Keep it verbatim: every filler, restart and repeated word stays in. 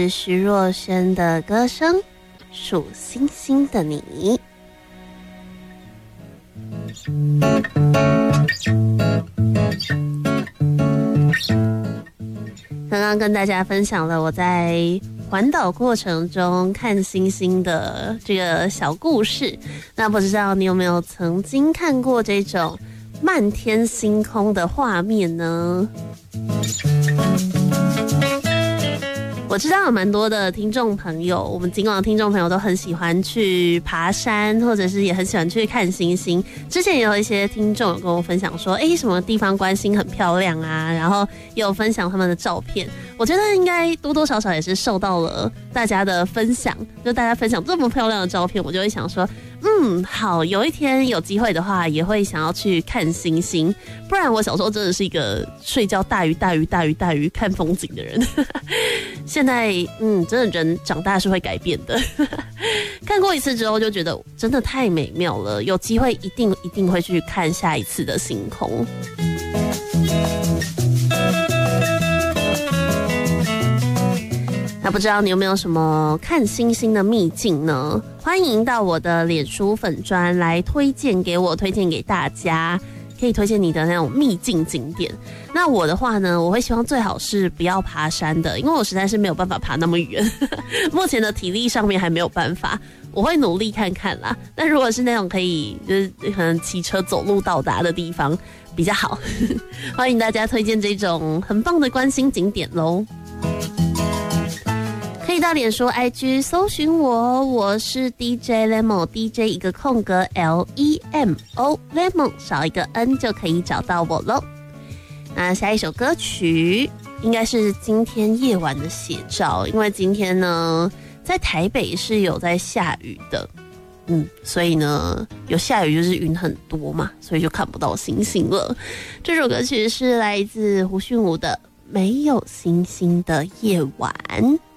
是徐若瑄的歌声《数星星的你》。刚刚跟大家分享了我在环岛过程中看星星的这个小故事，那不知道你有没有曾经看过这种漫天星空的画面呢？我知道有蛮多的听众朋友，我们尽管听众朋友都很喜欢去爬山，或者是也很喜欢去看星星。之前也有一些听众有跟我分享说，哎、欸，什么地方观星很漂亮啊，然后也有分享他们的照片。我觉得应该多多少少也是受到了大家的分享，就大家分享这么漂亮的照片，我就会想说，嗯，好，有一天有机会的话，也会想要去看星星。不然我小时候真的是一个睡觉大于大于大于大于看风景的人。现在，嗯，真的人长大是会改变的。看过一次之后，就觉得真的太美妙了。有机会一定一定会去看下一次的星空。那不知道你有没有什么看星星的秘境呢？欢迎到我的脸书粉专来推荐给我，推荐给大家。可以推荐你的那种秘境景点。那我的话呢，我会希望最好是不要爬山的，因为我实在是没有办法爬那么远，目前的体力上面还没有办法。我会努力看看啦。但如果是那种可以就是可能骑车走路到达的地方比较好，欢迎大家推荐这种很棒的观星景点咯。可以到脸书 I G 搜寻我，我是 D J Lemon， D J 一个空格 L E M O Lemon 少一个 N 就可以找到我咯。那下一首歌曲应该是今天夜晚的写照，因为今天呢在台北是有在下雨的，嗯，所以呢有下雨就是云很多嘛，所以就看不到星星了。这首歌曲是来自胡迅武的《没有星星的夜晚》。